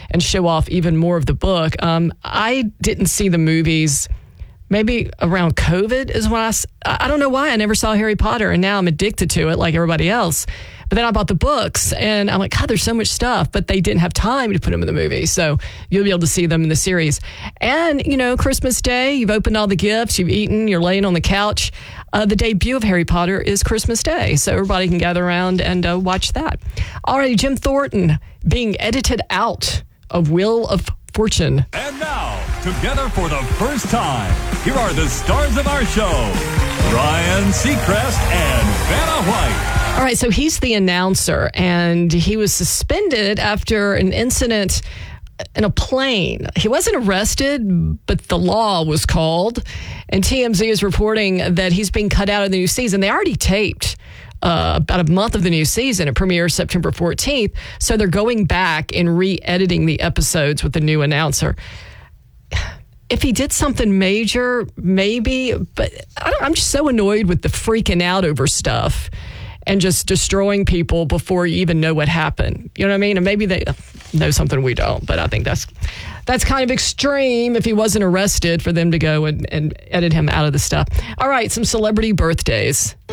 and show off even more of the book. I didn't see the movies. Maybe around COVID is when I don't know why I never saw Harry Potter, and now I'm addicted to it like everybody else. But then I bought the books, and I'm like, God, there's so much stuff, but they didn't have time to put them in the movie. So you'll be able to see them in the series. And, Christmas Day, you've opened all the gifts, you've eaten, you're laying on the couch. The debut of Harry Potter is Christmas Day, so everybody can gather around and watch that. All right, Jim Thornton being edited out of Wheel of Fortune. And now, together for the first time, here are the stars of our show, Ryan Seacrest and Vanna White. All right, so he's the announcer, and he was suspended after an incident in a plane. He wasn't arrested, but the law was called, and TMZ is reporting that he's being cut out of the new season. They already taped about a month of the new season. It premieres September 14th. So they're going back and re-editing the episodes with the new announcer. If he did something major, maybe, but I'm just so annoyed with the freaking out over stuff and just destroying people before you even know what happened. You know what I mean? And maybe they know something we don't, but I think that's kind of extreme if he wasn't arrested for them to go and edit him out of the stuff. All right, some celebrity birthdays.